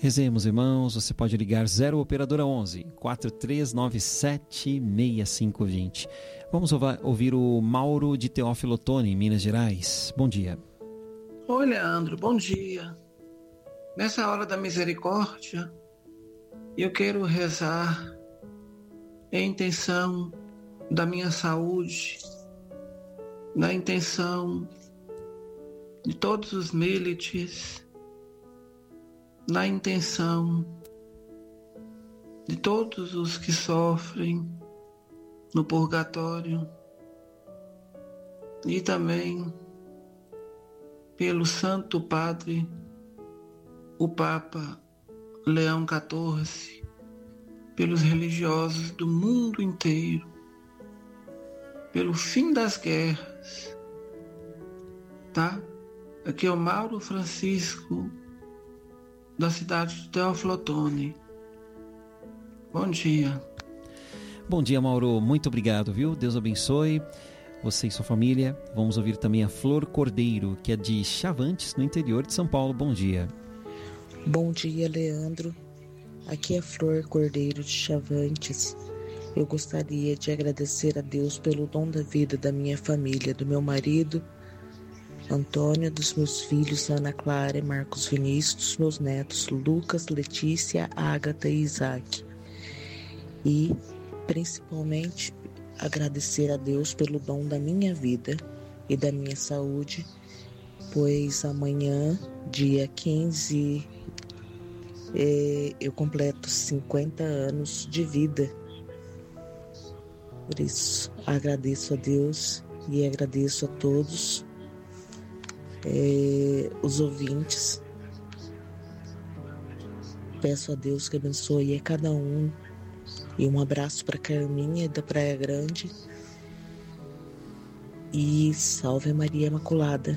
Rezemos, irmãos. Você pode ligar 0 operadora 11 4397 6520. Vamos ouvir o Mauro de Teófilo Otoni, em Minas Gerais. Bom dia. Oi, Leandro, bom dia. Nessa hora da misericórdia, eu quero rezar em intenção da minha saúde, na intenção de todos os milites, na intenção de todos os que sofrem no purgatório e também pelo Santo Padre, o Papa Leão XIV, pelos religiosos do mundo inteiro, pelo fim das guerras, tá? Aqui é o Mauro Francisco, da cidade de Teófilo Otoni. Bom dia. Bom dia, Mauro. Muito obrigado, viu? Deus abençoe você e sua família. Vamos ouvir também a Flor Cordeiro, que é de Chavantes, no interior de São Paulo. Bom dia. Bom dia, Leandro. Aqui é Flor Cordeiro de Chavantes. Eu gostaria de agradecer a Deus pelo dom da vida da minha família, do meu marido, Antônio, dos meus filhos, Ana Clara e Marcos Vinícius, dos meus netos, Lucas, Letícia, Ágata e Isaac. E, principalmente, agradecer a Deus pelo dom da minha vida e da minha saúde, pois amanhã, dia 15, eu completo 50 anos de vida. Por isso, agradeço a Deus e agradeço a todos os ouvintes. Peço a Deus que abençoe a cada um. E um abraço para Carminha da Praia Grande. E salve Maria Imaculada.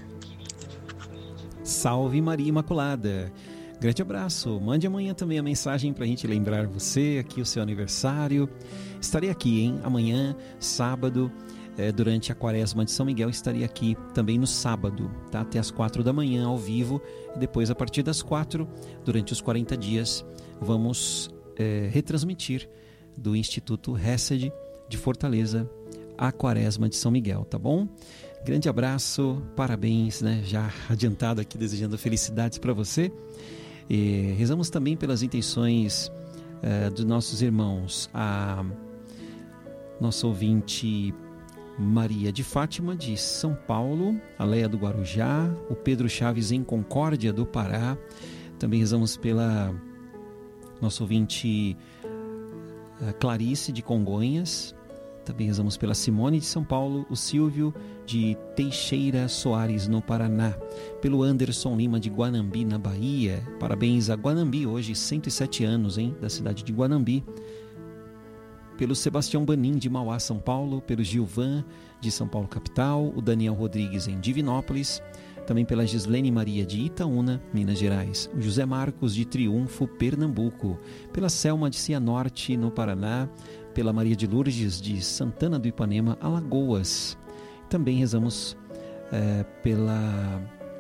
Salve Maria Imaculada. Grande abraço. Mande amanhã também a mensagem para a gente lembrar você, aqui o seu aniversário. Estarei aqui, hein? Amanhã, sábado, durante a quaresma de São Miguel, estarei aqui também no sábado, tá? Até as 4 da manhã, ao vivo. E depois, a partir das 4, durante os 40 dias, vamos retransmitir do Instituto Hesed de Fortaleza a quaresma de São Miguel, tá bom? Grande abraço, parabéns, né? Já adiantado aqui, desejando felicidades para você. E rezamos também pelas intenções dos nossos irmãos, a nossa ouvinte Maria de Fátima, de São Paulo, a Leia do Guarujá, o Pedro Chaves em Concórdia do Pará. Também rezamos pela nossa ouvinte Clarice de Congonhas. Também rezamos pela Simone de São Paulo, o Silvio de Teixeira Soares no Paraná, pelo Anderson Lima de Guanambi na Bahia. Parabéns a Guanambi, hoje 107 anos, hein, da cidade de Guanambi. Pelo Sebastião Banim de Mauá, São Paulo, pelo Gilvan de São Paulo capital, o Daniel Rodrigues em Divinópolis, também pela Gislene Maria de Itaúna, Minas Gerais, o José Marcos de Triunfo, Pernambuco, pela Selma de Cianorte, no Paraná, pela Maria de Lourdes de Santana do Ipanema, Alagoas. Também rezamos pela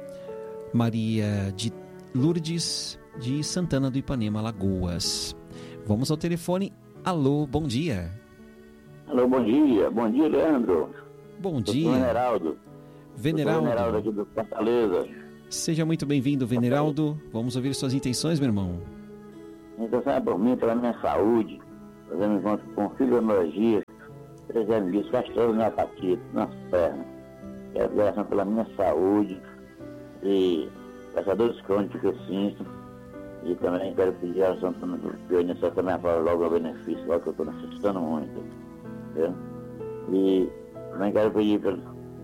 Maria de Lourdes de Santana do Ipanema, Alagoas. Vamos ao telefone. Alô, bom dia. Alô, bom dia. Bom dia, Leandro. Bom dia. Veneraldo. Veneraldo aqui do Fortaleza. Seja muito bem-vindo, Veneraldo. Vamos ouvir suas intenções, meu irmão. Então, sabe, por mim, pela minha saúde, fazendo junto com fibromialgia, 3 anos disso, gastroenterite nas pernas. Quero oração pela minha saúde e pelas dores crônicas que eu sinto. E também quero pedir oração para o INSS também fala logo o benefício, logo que eu estou necessitando muito. Entendeu? E também quero pedir para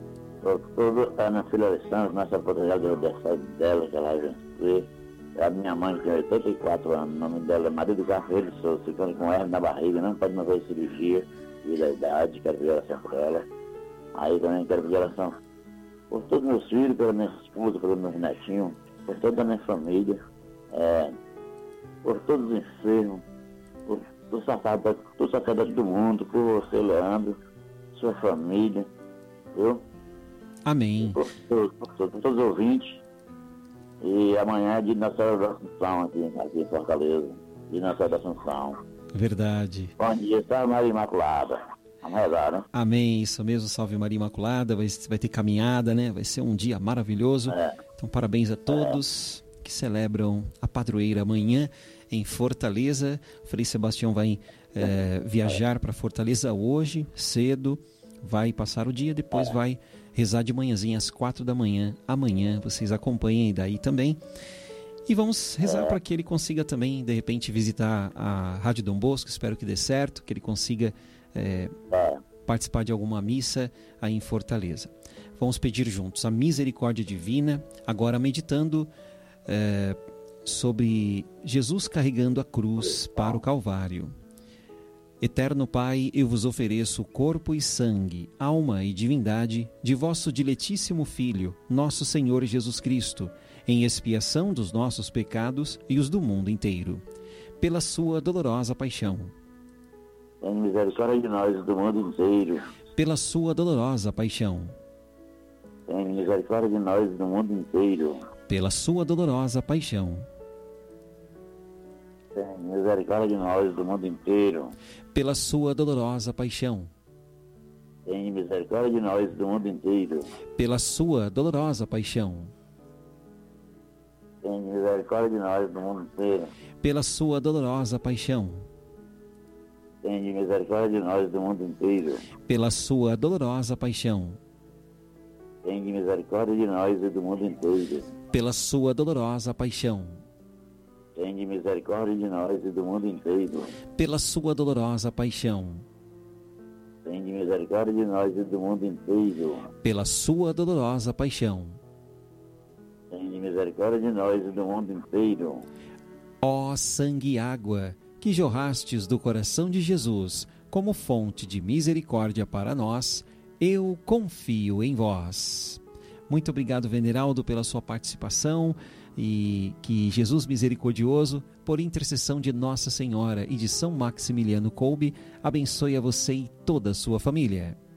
toda a minha filha Alessandra, nossa protegida do aniversário dela, que ela vai ver. A minha mãe, que tem 84 anos, o nome dela é Maria do Carreiro de Souza, ficando com hernia na barriga, não pode mais fazer cirurgia devido à idade, quero pedir oração por ela. Aí também quero pedir oração por todos meus filhos, pela minha esposa, pelos meus netinhos, por toda a minha família, por todos os enfermos, por todo o sacerdote do mundo, por você, Leandro, sua família, viu? Amém. Por todos os ouvintes. E amanhã é dia de Nossa Senhora da Assunção aqui em Fortaleza. Dia de Nossa Senhora da Assunção. Verdade. Bom dia, Salve Maria Imaculada. Vamos rezar, né? Amém, isso mesmo, Salve Maria Imaculada. Vai ter caminhada, né? Vai ser um dia maravilhoso. Então, parabéns a todos que celebram a padroeira amanhã em Fortaleza. Frei Sebastião vai viajar para Fortaleza hoje, cedo. Vai passar o dia, depois vai rezar de manhãzinha às 4 da manhã. Amanhã vocês acompanhem daí também. E vamos rezar para que ele consiga também, de repente, visitar a Rádio Dom Bosco. Espero que dê certo, que ele consiga participar de alguma missa aí em Fortaleza. Vamos pedir juntos a misericórdia divina, agora meditando sobre Jesus carregando a cruz para o Calvário. Eterno Pai, eu vos ofereço corpo e sangue, alma e divindade de vosso diletíssimo Filho, nosso Senhor Jesus Cristo, em expiação dos nossos pecados e os do mundo inteiro, pela sua dolorosa paixão. Tem misericórdia de nós e do mundo inteiro. Pela sua dolorosa paixão. Tem misericórdia de nós e do mundo inteiro. Pela sua dolorosa paixão. Tem misericórdia de nós e do mundo inteiro. Pela sua dolorosa paixão. Tem misericórdia de nós e do mundo inteiro. Pela sua dolorosa paixão. Tem misericórdia de nós e do mundo inteiro. Pela sua dolorosa paixão. Tem misericórdia de nós e do mundo inteiro. Pela sua dolorosa paixão. Tem misericórdia de nós e do mundo inteiro. Pela sua dolorosa paixão. Tem misericórdia de nós e do mundo inteiro. Pela sua dolorosa paixão. Tem misericórdia de nós e do mundo inteiro. Pela sua dolorosa paixão. Tem misericórdia de nós e do mundo inteiro. Ó sangue e água, que jorrastes do coração de Jesus como fonte de misericórdia para nós, eu confio em vós. Muito obrigado, Veneraldo, pela sua participação, e que Jesus misericordioso, por intercessão de Nossa Senhora e de São Maximiliano Kolbe, abençoe a você e toda a sua família.